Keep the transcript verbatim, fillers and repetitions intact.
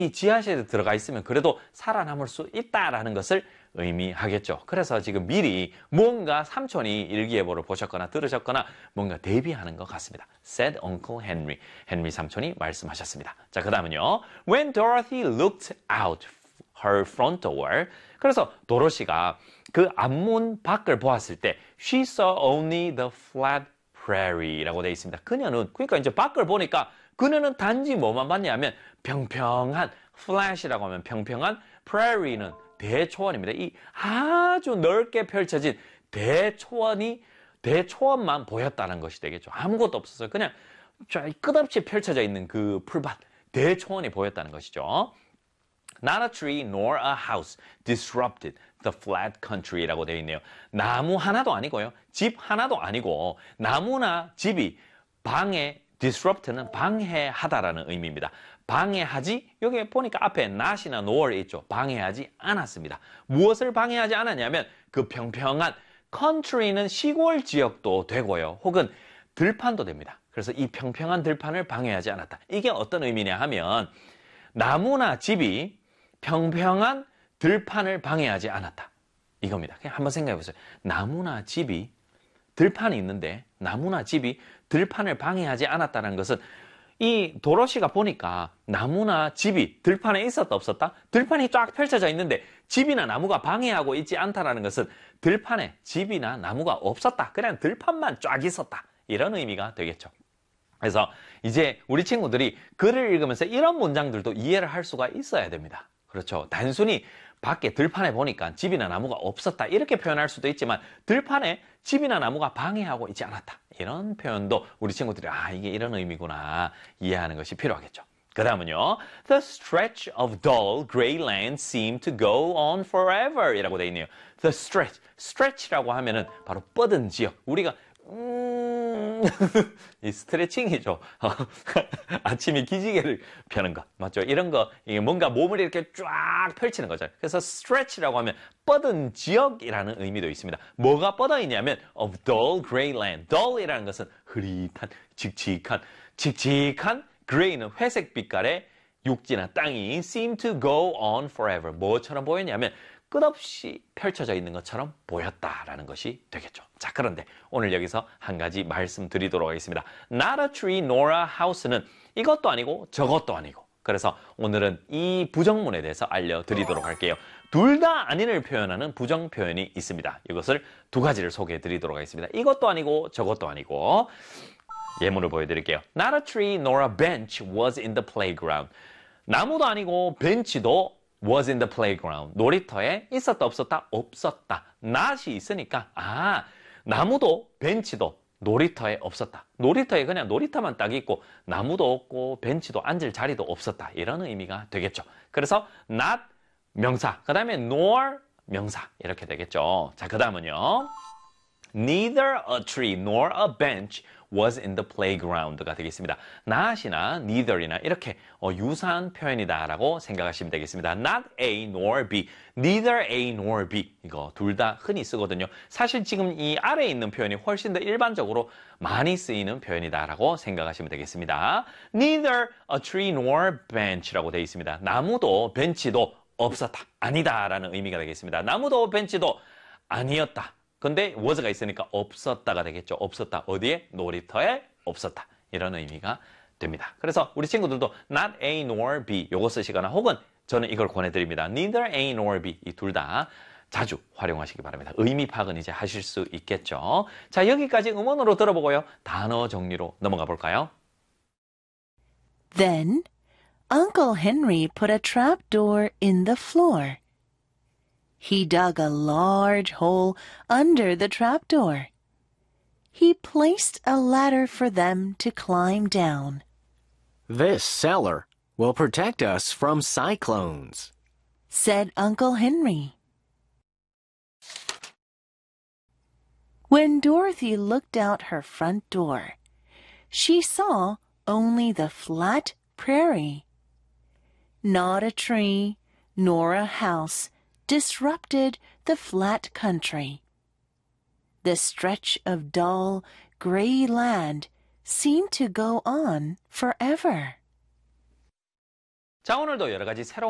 이 지하실에 들어가 있으면 그래도 살아남을 수 있다라는 것을 의미하겠죠. 그래서 지금 미리 뭔가 삼촌이 일기예보를 보셨거나 들으셨거나 뭔가 대비하는 것 같습니다. said Uncle Henry. 헨리 삼촌이 말씀하셨습니다. 자, 그 다음은요. When Dorothy looked out her front door. 그래서 도로시가 그 앞문 밖을 보았을 때 she saw only the flat prairie라고 되어 있습니다. 그녀는 그러니까 이제 밖을 보니까 그녀는 단지 뭐만 봤냐면 평평한 flat이라고 하면 평평한 prairie는 대초원입니다. 이 아주 넓게 펼쳐진 대초원이 대초원만 보였다는 것이 되겠죠. 아무것도 없었어요. 그냥 끝없이 펼쳐져 있는 그 풀밭 대초원이 보였다는 것이죠. Not a tree nor a house disrupted the flat country라고 되어 있네요. 나무 하나도 아니고요. 집 하나도 아니고 나무나 집이 방해, disrupt는 방해하다라는 의미입니다. 방해하지, 여기 보니까 앞에 not이나 nor 있죠. 방해하지 않았습니다. 무엇을 방해하지 않았냐면 그 평평한 country는 시골 지역도 되고요. 혹은 들판도 됩니다. 그래서 이 평평한 들판을 방해하지 않았다. 이게 어떤 의미냐 하면 나무나 집이 평평한 들판을 방해하지 않았다. 이겁니다. 그냥 한번 생각해 보세요. 나무나 집이 들판이 있는데 나무나 집이 들판을 방해하지 않았다는 것은 이 도로시가 보니까 나무나 집이 들판에 있었다 없었다? 들판이 쫙 펼쳐져 있는데 집이나 나무가 방해하고 있지 않다는 것은 들판에 집이나 나무가 없었다. 그냥 들판만 쫙 있었다. 이런 의미가 되겠죠. 그래서 이제 우리 친구들이 글을 읽으면서 이런 문장들도 이해를 할 수가 있어야 됩니다. 그렇죠. 단순히 밖에 들판에 보니까 집이나 나무가 없었다 이렇게 표현할 수도 있지만 들판에 집이나 나무가 방해하고 있지 않았다. 이런 표현도 우리 친구들이 아 이게 이런 의미구나 이해하는 것이 필요하겠죠. 그 다음은요. The stretch of dull gray land seemed to go on forever 이라고 되어 있네요. The stretch, stretch라고 하면은 바로 뻗은 지역. 우리가 음... 이 스트레칭이죠. 아침에 기지개를 펴는 것. 맞죠? 이런 거, 이게 뭔가 몸을 이렇게 쫙 펼치는 거죠. 그래서 stretch라고 하면 뻗은 지역이라는 의미도 있습니다. 뭐가 뻗어 있냐면 of dull gray land. dull이라는 것은 흐릿한, 칙칙한, 칙칙한 gray는 회색 빛깔의 육지나 땅이 seem to go on forever. 뭐처럼 보였냐면 끝없이 펼쳐져 있는 것처럼 보였다라는 것이 되겠죠. 자, 그런데 오늘 여기서 한 가지 말씀드리도록 하겠습니다. Not a tree nor a house는 이것도 아니고 저것도 아니고. 그래서 오늘은 이 부정문에 대해서 알려드리도록 할게요. 둘 다 아닌을 표현하는 부정 표현이 있습니다. 이것을 두 가지를 소개해드리도록 하겠습니다. 이것도 아니고 저것도 아니고. 예문을 보여드릴게요. Not a tree nor a bench was in the playground. 나무도 아니고 벤치도 was in the playground. 놀이터에 있었다 없었다? 없었다. not이 있으니까 아 나무도 벤치도 놀이터에 없었다. 놀이터에 그냥 놀이터만 딱 있고 나무도 없고 벤치도 앉을 자리도 없었다. 이런 의미가 되겠죠. 그래서 not 명사, 그 다음에 nor 명사 이렇게 되겠죠. 자, 그 다음은요. Neither a tree nor a bench was in the playground가 되겠습니다. not이나 neither이나 이렇게 어, 유사한 표현이다라고 생각하시면 되겠습니다. Not A nor B, neither A nor B 이거 둘 다 흔히 쓰거든요. 사실 지금 이 아래에 있는 표현이 훨씬 더 일반적으로 많이 쓰이는 표현이다라고 생각하시면 되겠습니다. Neither a tree nor bench라고 되어 있습니다. 나무도 벤치도 없었다, 아니다라는 의미가 되겠습니다. 나무도 벤치도 아니었다. 근데 was가 있으니까 없었다가 되겠죠. 없었다. 어디에? 놀이터에 없었다. 이런 의미가 됩니다. 그래서 우리 친구들도 not A nor B 요거 쓰시거나 혹은 저는 이걸 권해드립니다. neither A nor B 이 둘 다 자주 활용하시기 바랍니다. 의미 파악은 이제 하실 수 있겠죠. 자, 여기까지 음원으로 들어보고요. 단어 정리로 넘어가 볼까요? Then Uncle Henry put a trapdoor in the floor. He dug a large hole under the trapdoor. He placed a ladder for them to climb down. This cellar will protect us from cyclones, said Uncle Henry. When Dorothy looked out her front door, she saw only the flat prairie. Not a tree nor a house disrupted the flat country. The stretch of dull, gray land seemed to go on forever. 자, 오늘도 여러 가지 새로운